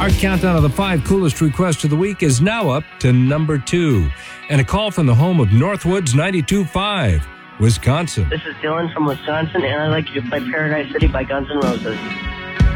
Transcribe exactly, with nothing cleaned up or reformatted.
Our countdown of the five coolest requests of the week is now up to number two. And a call from the home of Northwoods ninety-two point five, Wisconsin. This is Dylan from Wisconsin, and I'd like you to play Paradise City by Guns N' Roses.